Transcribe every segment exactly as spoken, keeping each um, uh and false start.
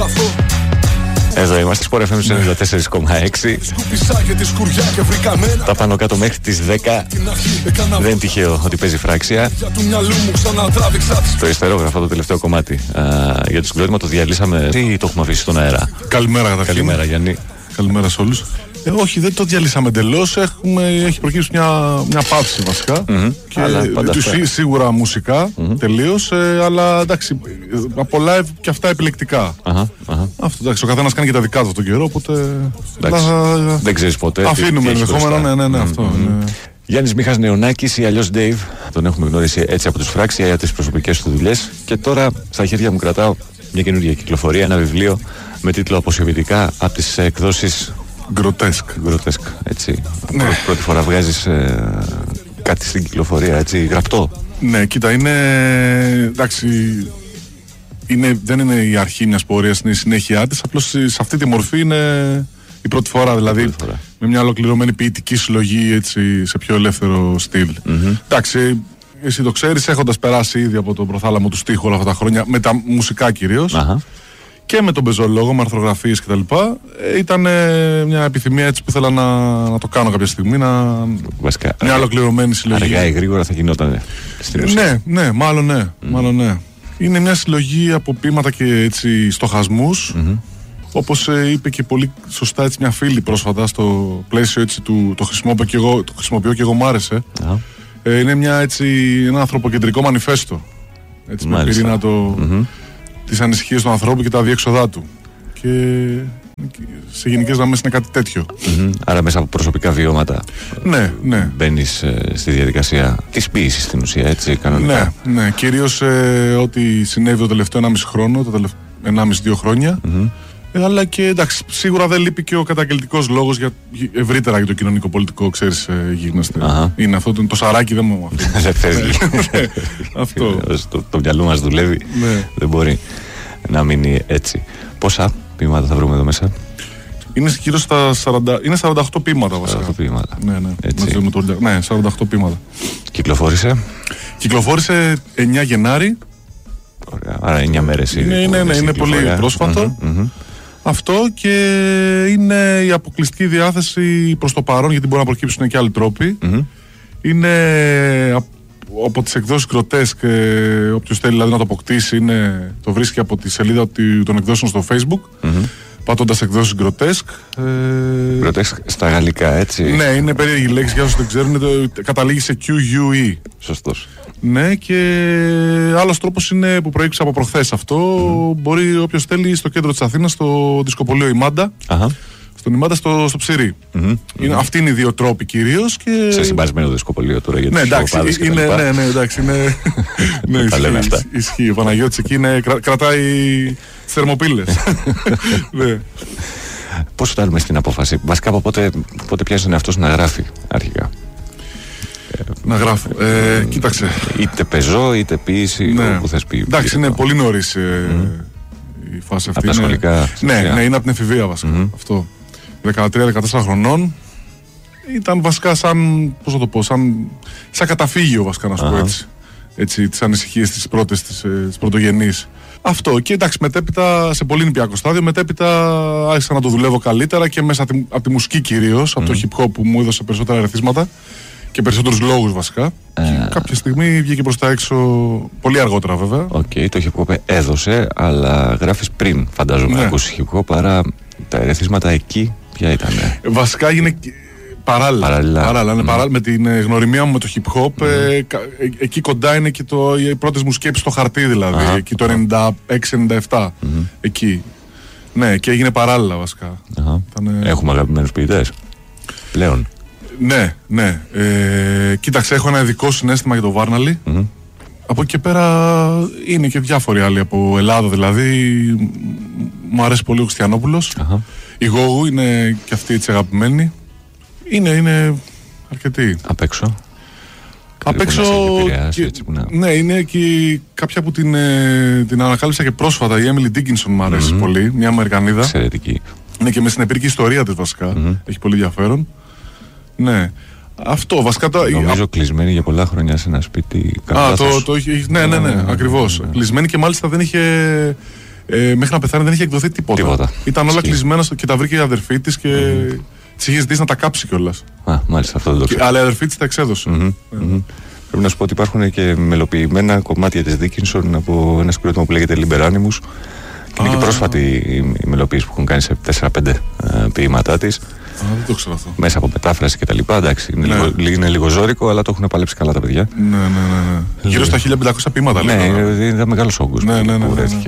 Εδώ είμαστε, Sport εφ εμ ενενήντα τέσσερα κόμμα έξι. Τα πάνω κάτω μέχρι τις δέκα. Δεν είναι τυχαίο ότι παίζει φράξια. Το ιστερόγραφο, το τελευταίο κομμάτι. Α, για το συγκρότημα το διαλύσαμε ή το έχουμε αφήσει στον αέρα? Καλημέρα καταρχήν. Καλημέρα Γιάννη. Καλημέρα σε όλους. Ε, όχι, δεν το διαλύσαμε εντελώς. Έχει προκύψει μια, μια παύση βασικά. Mm-hmm. Και αλλά, σί, σίγουρα μουσικά mm-hmm. τελείως. Ε, αλλά εντάξει, από live και αυτά επιλεκτικά. Uh-huh, uh-huh. Αυτό εντάξει, ο καθένας κάνει και τα δικά του τον καιρό. Οπότε. Εντάξει, λα... Δεν ξέρεις ποτέ. Αφήνουμε ενδεχόμενα. Ναι, ναι, ναι, mm-hmm. αυτό. Ναι. Γιάννης Μίχας Νεωνάκης ή αλλιώς Dave. Τον έχουμε γνωρίσει έτσι από τους Φράξια για τις προσωπικές του δουλειές. Και τώρα στα χέρια μου κρατάω μια καινούργια κυκλοφορία, ένα βιβλίο με τίτλο Αποσιοποιητικά από τις εκδόσεις Γκροτέσκ. Γκροτέσκ, έτσι. Ναι. Πρω, πρώτη φορά βγάζεις ε, κάτι στην κυκλοφορία, έτσι, γραπτό. Ναι, κοίτα, είναι. Εντάξει. Είναι, δεν είναι η αρχή μιας πορείας, είναι η συνέχεια της. Απλώς σε αυτή τη μορφή είναι η πρώτη φορά. Δηλαδή, πρώτη φορά. Με μια ολοκληρωμένη ποιητική συλλογή, έτσι, σε πιο ελεύθερο στυλ. Mm-hmm. Εντάξει, εσύ το ξέρεις, έχοντας περάσει ήδη από τον προθάλαμο του στίχου όλα αυτά τα χρόνια, με τα μουσικά κυρίως. Uh-huh. Και με τον πεζολόγο, με αρθρογραφίες κτλ. Ε, ήταν ε, μια επιθυμία έτσι που ήθελα να, να το κάνω κάποια στιγμή. Να, βασικά, μια ολοκληρωμένη συλλογή. Αργά ή γρήγορα θα γινόταν στην ουσία. Ναι, ναι, μάλλον ναι, mm. μάλλον ναι. Είναι μια συλλογή από ποίηματα και έτσι στοχασμούς. Mm-hmm. Όπως ε, είπε και πολύ σωστά έτσι, μια φίλη πρόσφατα στο πλαίσιο έτσι, του το χρησιμοποιώ και εγώ, το χρησιμοποιώ και εγώ μ' άρεσε. Mm-hmm. Ε, είναι μια, έτσι, ένα ανθρωποκεντρικό μανιφέστο. Έτσι, με πυρήνα το. Mm-hmm. Τις ανησυχίες του ανθρώπου και τα διέξοδά του. Και σε γενικές γραμμές είναι κάτι τέτοιο. Mm-hmm. Άρα μέσα από προσωπικά βιώματα. Ναι, ναι. Μπαίνεις ε, στη διαδικασία της ποίησης στην ουσία, έτσι, κανονικά. Ναι, ναι. Κυρίως ε, ό,τι συνέβη το τελευταίο ενάμιση χρόνο, το τελευταίο ενάμιση δύο χρόνια. Mm-hmm. Ε, αλλά και εντάξει, σίγουρα δεν λείπει και ο καταγγελτικός λόγος για, ευρύτερα για το κοινωνικό πολιτικό, ξέρεις, ε, γίγνεσθε. Uh-huh. Είναι αυτό, το, το σαράκι δεν μου αφήνει. Δεν φεύγει. Αυτό. Το, το μυαλό μας δουλεύει, ναι. Δεν μπορεί να μείνει έτσι. Πόσα ποίηματα θα βρούμε εδώ μέσα? Είναι γύρω στα σαράντα, είναι σαράντα οκτώ ποίηματα βασικά. σαράντα οκτώ ποίηματα. Ναι, ναι. Έτσι. Με το, ναι, σαράντα οκτώ ποίηματα. Κυκλοφόρησε? Κυκλοφόρησε εννιά Γενάρη. Ωραία. Άρα εννιά μέρες ήδη. Ναι, ναι, ναι, είναι πολύ πρόσφατο. Mm-hmm, mm-hmm. Αυτό και είναι η αποκλειστική διάθεση προς το παρόν, γιατί μπορεί να προκύψουν και άλλοι τρόποι. Mm-hmm. Είναι από τις εκδόσεις Γκροτέσκ, ε, όποιος θέλει δηλαδή να το αποκτήσει, είναι, το βρίσκει από τη σελίδα των εκδόσεων στο Facebook. Mm-hmm. Πατώντας εκδόσεις Γκροτέσκ. Ε... Γκροτέσκ στα γαλλικά, έτσι. Ναι, είναι περίεργη λέξη για όσους δεν ξέρουν. Το, καταλήγει σε κιου ιου ι. Σωστός. Ναι, και άλλος τρόπος είναι που προέκυψε από προχθές αυτό. Mm. Μπορεί όποιος θέλει στο κέντρο της Αθήνας, στο δισκοπολείο Ημάντα. Uh-huh. Στον Ημάντα στο, στο Ψηρή. Mm-hmm. Είναι, mm-hmm. Αυτοί είναι οι δύο τρόποι κυρίως. Και... Σε συμπασμένο δισκοπολείο τώρα για τους ναι, εντάξει, είναι, ναι, ναι, εντάξει, είναι. Ναι, ισχύει, λέμε αυτά. Ισχύει. Ο Παναγιώτης εκεί είναι, κρα, κρατάει τις θερμοπύλες. Ναι. Πώς φτάνουμε στην απόφαση? Βασικά από πότε, πότε πιάζει τον εαυτό σου να γράφει αρχικά? Να γράφω. Ε, κοίταξε. Είτε πεζό, είτε ποίηση, ναι. Που θες πει. Εντάξει, είναι πολύ νωρίς ε, mm. η φάση αυτή. Από τα σχολικά. Ναι, ναι, είναι από την εφηβεία βασικά. Mm-hmm. Αυτό. δεκατρία δεκατέσσερα χρονών. Ήταν βασικά σαν, πώς θα το πω, σαν, σαν καταφύγιο βασικά να σου uh-huh. πω έτσι. Έτσι, τις ανησυχίες τις πρώτες, τις, τις πρωτογενείς. Αυτό. Και εντάξει, μετέπειτα σε πολύ νηπιακό στάδιο, μετέπειτα άρχισα να το δουλεύω καλύτερα και μέσα από τη, από τη μουσική κυρίως, mm. από το hip hop που μου έδωσε περισσότερα ερεθίσματα και περισσότερους λόγους βασικά. Ε... Και κάποια στιγμή βγήκε προς τα έξω, πολύ αργότερα βέβαια. Οκ, okay, το hip hop έδωσε, αλλά γράφεις πριν, φαντάζομαι, να ακούσεις hip hop, άρα τα ερεθίσματα εκεί ποια ήταν? Βασικά έγινε παράλληλα. Παράλληλα. παράλληλα, ναι, mm. παράλληλα με την ε, γνωριμία μου με το hip hop. Mm. Ε, ε, εκεί κοντά είναι και το, οι πρώτες μου σκέψεις στο χαρτί δηλαδή. Uh-huh. Εκεί το ενενήντα έξι ενενήντα επτά. Mm-hmm. Εκεί. Ναι, και έγινε παράλληλα βασικά. Uh-huh. Ήταν, ε... Έχουμε αγαπημένους ποιητές πλέον? Ναι, ναι. Ε, κοίταξε, έχω ένα ειδικό συναίσθημα για το Βάρναλι. Mm-hmm. Από εκεί και πέρα είναι και διάφοροι άλλοι από Ελλάδα δηλαδή. Μου αρέσει πολύ ο Χριστιανόπουλος. Uh-huh. Η Γόγου είναι και αυτή έτσι αγαπημένη. Είναι, είναι αρκετοί. Απ' έξω. Απ' έξω. Και, έτσι, να... Ναι, είναι και κάποια που την, ε, την ανακάλυψα και πρόσφατα. Η Έμιλι Ντίκινσον μου αρέσει mm-hmm. πολύ. Μια Αμερικανίδα. Εξαιρετική. Ναι, και με συνεπήρκη ιστορία της βασικά. Mm-hmm. Έχει πολύ ενδιαφέρον. Ναι. Αυτό βασικά το. Νομίζω α... κλεισμένη για πολλά χρόνια σε ένα σπίτι. Α, το, το, το, ναι, ναι, ναι, ναι ακριβώς. Ναι, ναι. Κλεισμένη και μάλιστα δεν είχε. Ε, μέχρι να πεθάνει δεν είχε εκδοθεί τίποτα. τίποτα. Ήταν όλα κλεισμένα και τα βρήκε η αδερφή της και mm-hmm. της είχε ζητήσει να τα κάψει κιόλας. Α, μάλιστα, αυτό δεν το ξέρω. Αλλά η αδερφή της τα εξέδωσε. Mm-hmm. Yeah. Mm-hmm. Πρέπει να σου πω ότι υπάρχουν και μελοποιημένα κομμάτια της Dickinson από ένα συγκρότημα που λέγεται Liber Animus. Και είναι ah. και πρόσφατη η μελοποίηση που έχουν κάνει σε τέσσερα πέντε uh, ποίηματά της. Α, δεν το ξέρω αυτό. Μέσα από μετάφραση και τα λοιπά. Εντάξει, είναι, ναι. λίγο, είναι λίγο ζώρικο, αλλά το έχουν παλέψει καλά τα παιδιά. Ναι, ναι, ναι. ναι. Γύρω στα χίλια πεντακόσια ποίηματα, ναι, λέει. ήταν μεγάλος όγκος ναι, ναι, ναι, που ναι, βρέθηκε.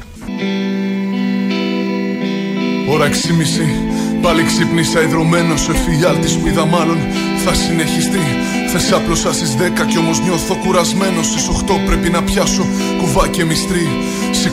Ώρα έξι και μισή, πάλι ξύπνησα ιδρωμένος. Ο εφιάλτης που είδα μάλλον θα συνεχιστεί. Θες άπλωσα στις δέκα κι όμως νιώθω κουρασμένος. Στις οκτώ πρέπει να πιάσω κουβά και μυστρή.